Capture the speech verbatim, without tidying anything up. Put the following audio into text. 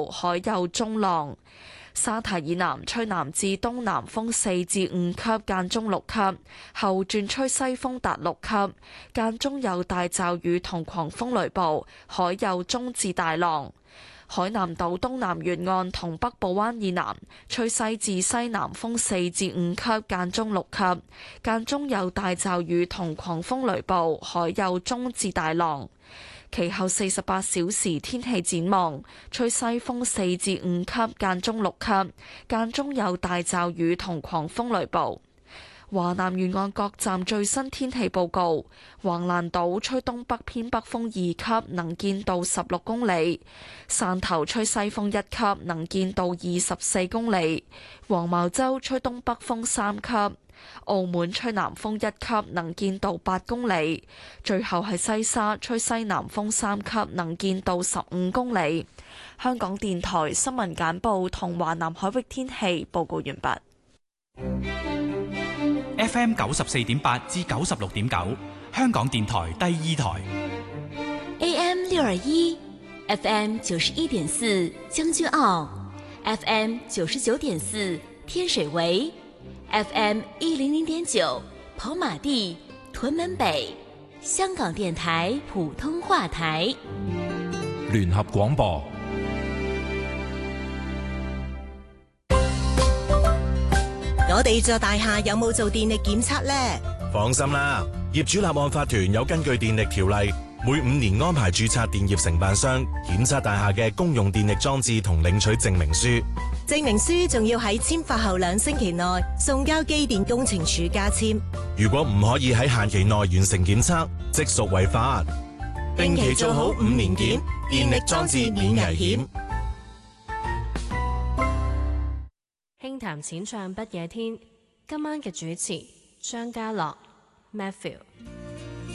部，海有中浪。沙堤以南吹南至東南風四至五級，間中六級，後轉吹西風達六級，間中有大驟雨同狂風雷暴，海有中至大浪。海南島東南沿岸同北部灣以南吹西至西南風四至五級，間中六級，間中有大驟雨同狂風雷暴，海有中至大浪。其後四十八小時天氣展望，吹西風四至五級，間中六級，間中有大驟雨同狂風雷暴。華南沿岸各站最新天氣報告：橫瀾島吹東北偏北風二級，能見度十六公里；汕頭吹西風一級，能見度二十四公里；黃茅洲吹東北風三級；澳門吹南風一級，能見度八公里；最後係西沙吹西南風三級，能見度十五公里。香港電台新聞簡報同華南海域天氣報告完畢。 F M 九十四點八至九十六點九，香港電台第二台。 A M 六二一，F M 九十一點四將軍澳 ，F M 九十九點四天水圍 ，F M 一零零點九跑馬地、屯門北，香港電台普通話台。 聯合廣播。 我哋座大廈有冇做電力檢測呢？ 放心啦，業主立案法團有根據電力條例，每五年安排註冊電業承辦商檢測大廈嘅公用電力裝置同領取證明書。 證明書仲要喺簽發後兩星期內送交機電工程署加簽。 如果唔可以喺限期內完成檢測，即屬違法。定期做好五年檢，電力裝置免危險。 輕談淺唱不夜天，今晚嘅主持張家樂 Matthew。